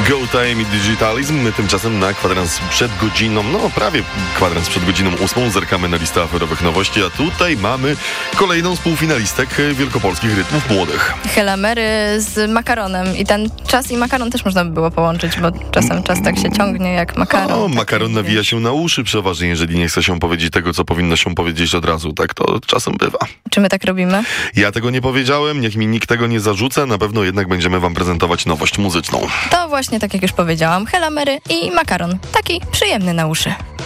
Go Time i Digitalizm. Tymczasem na kwadrans przed godziną, prawie kwadrans przed godziną 8 zerkamy na listę aferowych nowości, a tutaj mamy kolejną z półfinalistek wielkopolskich rytmów młodych. Hela Mary z makaronem i ten czas i makaron też można by było połączyć, bo czasem czas tak się ciągnie jak makaron. Makaron nawija się na uszy przeważnie, jeżeli nie chce się powiedzieć tego, co powinno się powiedzieć od razu. Tak to czasem bywa. Czy my tak robimy? Ja tego nie powiedziałem, niech mi nikt tego nie zarzuca, na pewno jednak będziemy wam prezentować nowość muzyczną. To właśnie tak jak już powiedziałam, Hela Mary i makaron. Taki przyjemny na uszy.